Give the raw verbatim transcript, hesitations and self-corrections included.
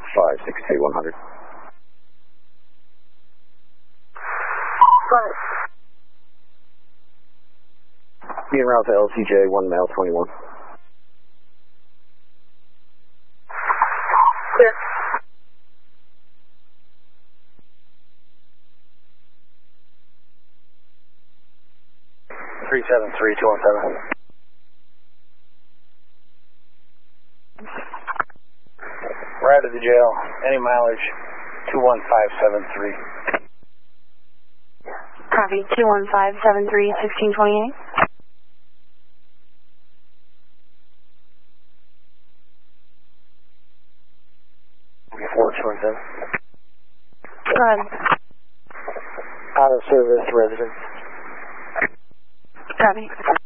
five six two one hundred. Right. Being route to L C J, one male, twenty-one. Clear. three seven three two one seven. We're out of the jail. Any mileage, two one five seven three. Copy, two one five seven three, sixteen twenty-eight. four two one seven. Go ahead. Out of service residence. Copy.